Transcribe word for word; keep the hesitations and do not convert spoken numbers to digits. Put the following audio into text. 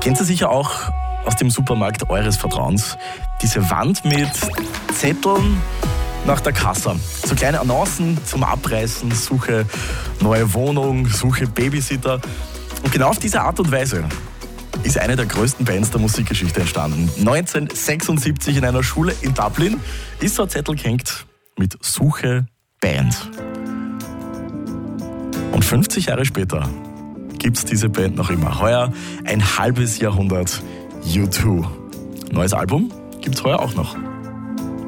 Kennt ihr sicher auch aus dem Supermarkt eures Vertrauens. Diese Wand mit Zetteln nach der Kasse. So kleine Annoncen zum Abreißen, suche neue Wohnung, suche Babysitter. Und genau auf diese Art und Weise ist eine der größten Bands der Musikgeschichte entstanden. neunzehnhundertsechsundsiebzig in einer Schule in Dublin ist so ein Zettel gehängt mit Suche Band. Und fünfzig Jahre später gibt es diese Band noch immer. Heuer ein halbes Jahrhundert U zwei. Neues Album gibt's heuer auch noch.